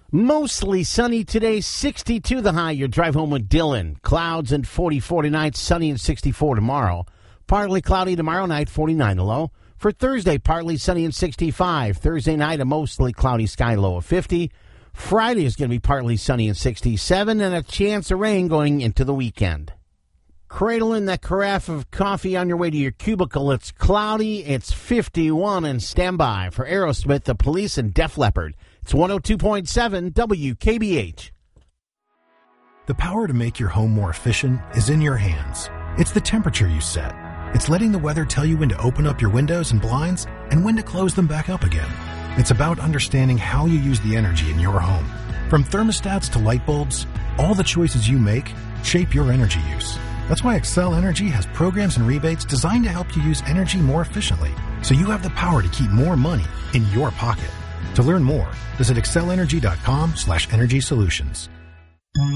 Mostly sunny today, 62 the high. Your drive home with Dylan. Clouds and 44 tonight, sunny and 64 tomorrow. Partly cloudy tomorrow night, 49 the low. For Thursday, partly sunny and 65. Thursday night, a mostly cloudy sky, low of 50. Friday is going to be partly sunny and 67, and a chance of rain going into the weekend. Cradling that carafe of coffee on your way to your cubicle. It's cloudy, it's 51, and stand by for Aerosmith, The Police, and Def Leppard. It's 102.7 WKBH. The power to make your home more efficient is in your hands. It's the temperature you set. It's letting the weather tell you when to open up your windows and blinds and when to close them back up again. It's about understanding how you use the energy in your home. From thermostats to light bulbs, all the choices you make shape your energy use. That's why Xcel Energy has programs and rebates designed to help you use energy more efficiently, so you have the power to keep more money in your pocket. To learn more, visit xcelenergy.com/energy solutions.